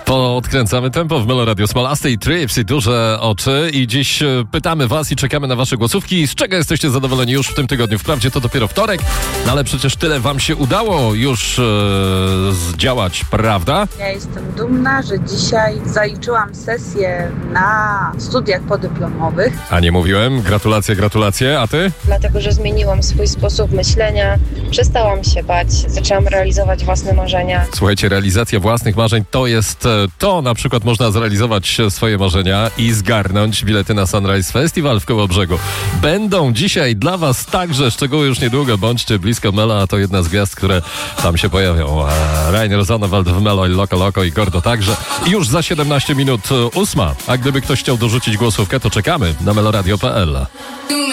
Odkręcamy tempo w Melo Radio. Smolasty i Trips i duże oczy. I dziś pytamy was i czekamy na wasze głosówki. Z czego jesteście zadowoleni już w tym tygodniu? Wprawdzie to dopiero wtorek, no ale przecież tyle wam się udało już zdziałać, prawda? Ja jestem dumna, że dzisiaj zaliczyłam sesję na studiach podyplomowych. A nie mówiłem? Gratulacje. A ty? Dlatego, że zmieniłam swój sposób myślenia, przestałam się bać, zaczęłam realizować własne marzenia. Słuchajcie, realizacja własnych marzeń to jest to, na przykład można zrealizować swoje marzenia i zgarnąć bilety na Sunrise Festival w Kołobrzegu. Będą dzisiaj dla was także, szczegóły już niedługo, bądźcie blisko Mela, a to jedna z gwiazd, które tam się pojawią. Rainer Zonnewald w Melo i Loco i Gordo także. I już za 17 minut 8. A gdyby ktoś chciał dorzucić głosówkę, to czekamy na meloradio.pl.